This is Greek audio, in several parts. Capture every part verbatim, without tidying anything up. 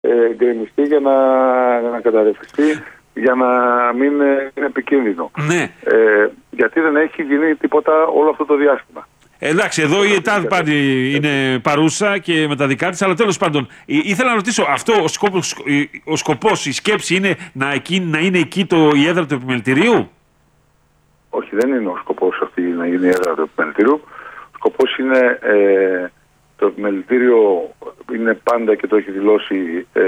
ε, γκρεμιστεί για να, να καταρρευστεί, για να μην είναι επικίνδυνο. Ναι. Ε, γιατί δεν έχει γίνει τίποτα όλο αυτό το διάστημα. Εντάξει, εδώ η ΕΤΑΔ πάλι είναι παρούσα και με τα δικά της, αλλά τέλος πάντων, ήθελα να ρωτήσω, αυτό ο σκοπός, ο σκοπός, η σκέψη είναι να, εκεί, να είναι εκεί το, η έδρα του επιμελητηρίου? Όχι, δεν είναι ο σκοπός αυτή να γίνει η έδρα του επιμελητηρίου. Ο σκοπός είναι, ε, το επιμελητήριο είναι πάντα και το έχει δηλώσει ε,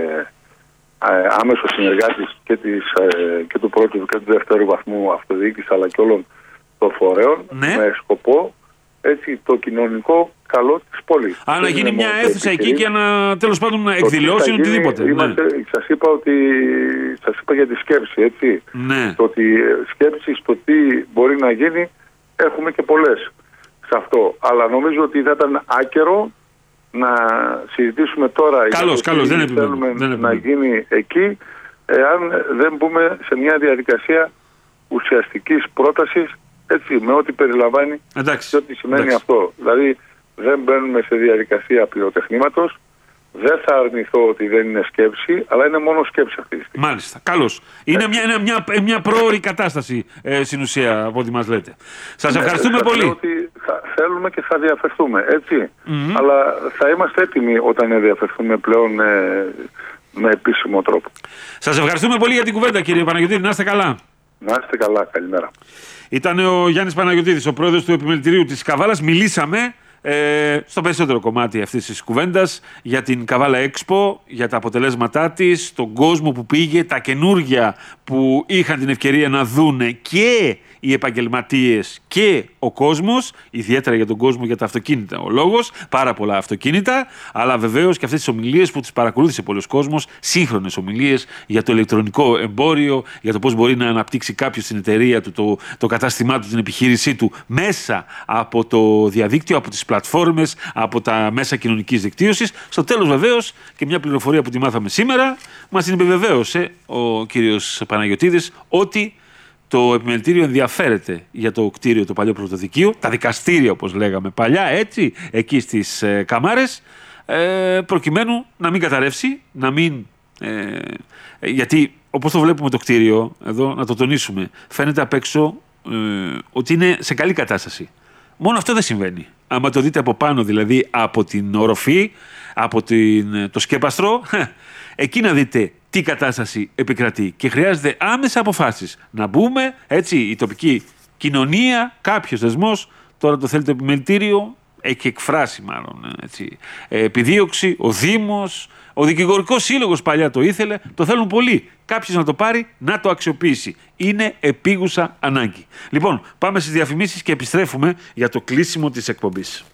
άμεσο συνεργάτης και, της, ε, και του πρώτου και του δεύτερου βαθμού αυτοδιοίκησης, αλλά και όλων των φορέων, ναι, με σκοπό έτσι, το κοινωνικό καλό της πόλης. Α, να γίνει μια αίθουσα εκεί και να, τέλος πάντων, να εκδηλώσει οτιδήποτε. Είμαστε, ναι. Σας είπα ότι σας είπα για τη σκέψη, έτσι. Ναι. Το ότι σκέψεις το τι μπορεί να γίνει έχουμε και πολλές σε αυτό. Αλλά νομίζω ότι θα ήταν άκερο να συζητήσουμε τώρα καλώς, για καλώς, το τι δεν θέλουμε δεν να γίνει εκεί, εάν δεν μπούμε σε μια διαδικασία ουσιαστικής πρότασης, έτσι, με ό,τι περιλαμβάνει. Εντάξει. Και ό,τι σημαίνει Εντάξει. αυτό. Δηλαδή δεν μπαίνουμε σε διαδικασία πυροτεχνήματος. Δεν θα αρνηθώ ότι δεν είναι σκέψη, αλλά είναι μόνο σκέψη αυτή τη στιγμή. Μάλιστα. Καλώς. Είναι μια, είναι μια, μια πρόωρη κατάσταση ε, στην ουσία από ό,τι μας λέτε. Σας ναι, ευχαριστούμε θα πολύ. Ότι θα θέλουμε και θα διαφερθούμε, έτσι. Mm-hmm. Αλλά θα είμαστε έτοιμοι όταν διαφερθούμε πλέον ε, με επίσημο τρόπο. Σας ευχαριστούμε πολύ για την κουβέντα, κύριε Παναγιωτήδη. Να είστε καλά. Να είστε καλά. Καλημέρα. Ήταν ο Γιάννης Παναγιωτήδης, ο πρόεδρος του Επιμελητηρίου της Καβάλας. Μιλήσαμε ε, στο περισσότερο κομμάτι αυτής της κουβέντας για την Καβάλα Expo, για τα αποτελέσματά της, τον κόσμο που πήγε, τα καινούργια που είχαν την ευκαιρία να δούνε και οι επαγγελματίες και ο κόσμος, ιδιαίτερα για τον κόσμο, για τα αυτοκίνητα ο λόγος, πάρα πολλά αυτοκίνητα, αλλά βεβαίως και αυτές τις ομιλίες που τις παρακολούθησε πολλοί κόσμος, σύγχρονες ομιλίες για το ηλεκτρονικό εμπόριο, για το πώς μπορεί να αναπτύξει κάποιος την εταιρεία του, το, το κατάστημά του, την επιχείρησή του μέσα από το διαδίκτυο, από τις πλατφόρμες, από τα μέσα κοινωνικής δικτύωσης. Στο τέλος βεβαίως και μια πληροφορία που τη μάθαμε σήμερα, μας την επιβεβαίωσε ο κύριος Παναγιωτήδης ότι το Επιμελητήριο ενδιαφέρεται για το κτίριο του παλιού πρωτοδικείου, τα δικαστήρια όπως λέγαμε παλιά, έτσι, εκεί στις ε, Καμάρες, ε, προκειμένου να μην καταρρεύσει, να μην... Ε, γιατί όπως το βλέπουμε το κτίριο, εδώ να το τονίσουμε, φαίνεται απ' έξω ε, ότι είναι σε καλή κατάσταση. Μόνο αυτό δεν συμβαίνει. Άμα το δείτε από πάνω, δηλαδή από την οροφή, από την, το σκέπαστρο, εκεί να δείτε τι κατάσταση επικρατεί και χρειάζεται άμεσα αποφάσεις. Να μπούμε, έτσι, η τοπική κοινωνία, κάποιος θεσμός, τώρα το θέλει το Επιμελητήριο, έχει εκφράσει μάλλον, έτσι, επιδίωξη, ο Δήμος, ο Δικηγορικός Σύλλογος παλιά το ήθελε, το θέλουν πολλοί. Κάποιος να το πάρει, να το αξιοποιήσει. Είναι επίγουσα ανάγκη. Λοιπόν, πάμε στις διαφημίσεις και επιστρέφουμε για το κλείσιμο της εκπομπής.